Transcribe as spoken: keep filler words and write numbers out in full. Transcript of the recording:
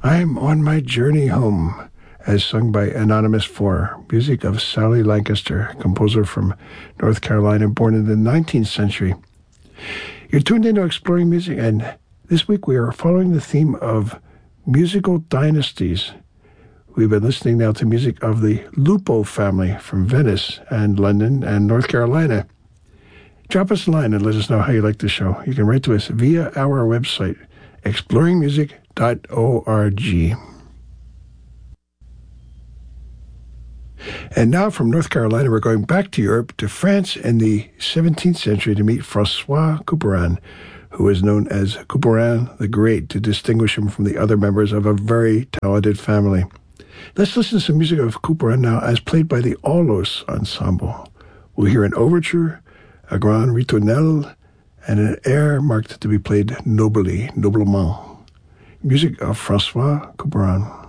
I'm on my journey home, as sung by Anonymous four, music of Sally Lancaster, composer from North Carolina, born in the nineteenth century. You're tuned into Exploring Music, and this week we are following the theme of musical dynasties. We've been listening now to music of the Lupo family from Venice and London and North Carolina. Drop us a line and let us know how you like the show. You can write to us via our website, exploring music dot org. And now from North Carolina, we're going back to Europe, to France in the seventeenth century to meet François Couperin, who was known as Couperin the Great to distinguish him from the other members of a very talented family. Let's listen to some music of Couperin now as played by the Aulos Ensemble. We'll hear an overture, a grand ritournelle, and an air marked to be played nobly, noblement. Music of François Couperin.